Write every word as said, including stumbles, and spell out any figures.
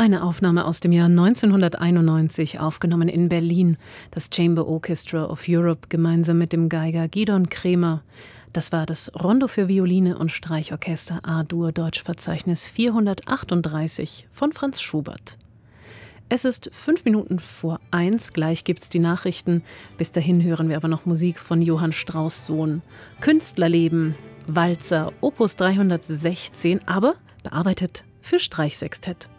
Eine Aufnahme aus dem Jahr neunzehnhunderteinundneunzig, aufgenommen in Berlin, das Chamber Orchestra of Europe gemeinsam mit dem Geiger Gidon Kremer. Das war das Rondo für Violine und Streichorchester A-Dur Deutschverzeichnis vierhundertachtunddreißig von Franz Schubert. Es ist fünf Minuten vor eins, gleich gibt's die Nachrichten. Bis dahin hören wir aber noch Musik von Johann Strauss Sohn. Künstlerleben, Walzer, Opus dreihundertsechzehn, aber bearbeitet für Streichsextett.